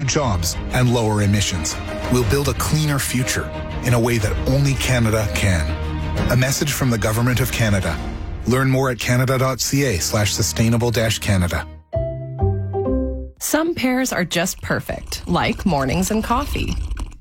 jobs, and lower emissions. We'll build a cleaner future in a way that only Canada can. A message from the Government of Canada. Learn more at canada.ca/sustainable-Canada. Some pairs are just perfect, like mornings and coffee.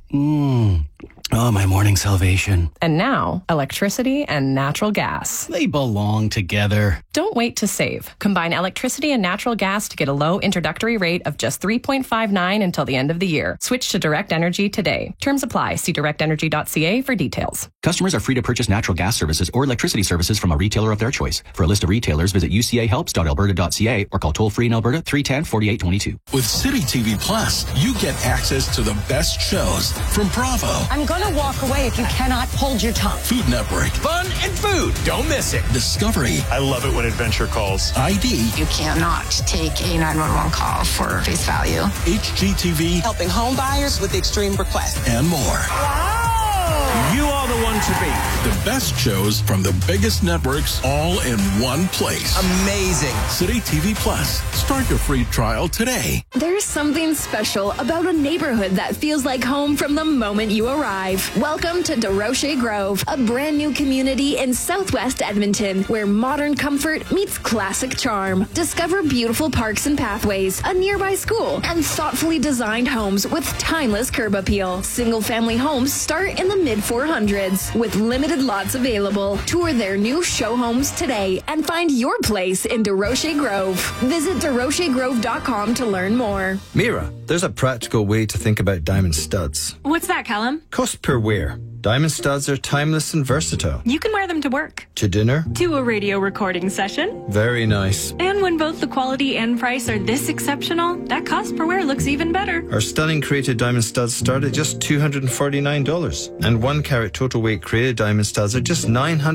Oh, my morning salvation. And now, electricity and natural gas. They belong together. Don't wait to save. Combine electricity and natural gas to get a low introductory rate of just $3.59 until the end of the year. Switch to Direct Energy today. Terms apply. See directenergy.ca for details. Customers are free to purchase natural gas services or electricity services from a retailer of their choice. For a list of retailers, visit ucahelps.alberta.ca or call toll-free in Alberta 310-4822. With City TV Plus, you get access to the best shows from Bravo. I'm going to walk away if you cannot hold your tongue. Food Network. Fun and food. Don't miss it. Discovery. I love it when adventure calls. ID. You cannot take a 911 call for face value. HGTV. Helping home buyers with extreme requests. And more. Wow! You are the one to beat. The best shows from the biggest networks all in one place. Amazing. City TV Plus. Start your free trial today. There's something special about a neighborhood that feels like home from the moment you arrive. Welcome to DeRoche Grove, a brand new community in southwest Edmonton where modern comfort meets classic charm. Discover beautiful parks and pathways, a nearby school, and thoughtfully designed homes with timeless curb appeal. Single-family homes start in the mid-400s with limited lots available. Tour their new show homes today and find your place in DeRoche Grove. Visit DeRocheGrove.com to learn more. Mira, there's a practical way to think about diamond studs. What's that, Callum? Cost per wear. Diamond studs are timeless and versatile. You can wear them to work. To dinner. To a radio recording session. Very nice. And when both the quality and price are this exceptional, that cost per wear looks even better. Our stunning created diamond studs start at just $249. And 1 carat total weight created diamond studs are just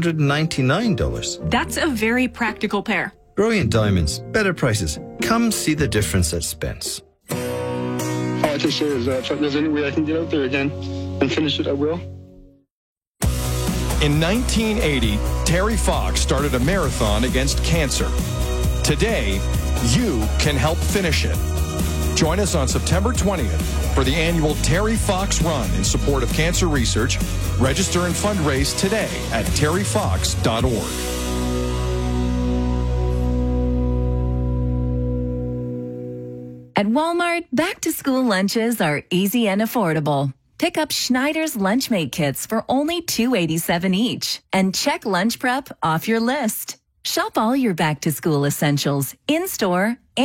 $999. That's a very practical pair. Brilliant diamonds, better prices. Come see the difference at Spence. All I can say is if there's any way I can get out there again and finish it, I will. In 1980, Terry Fox started a marathon against cancer. Today, you can help finish it. Join us on September 20th for the annual Terry Fox Run in support of cancer research. Register and fundraise today at terryfox.org. At Walmart, back-to-school lunches are easy and affordable. Pick up Schneider's Lunchmate kits for only $2.87 each and check lunch prep off your list. Shop all your back-to-school essentials in-store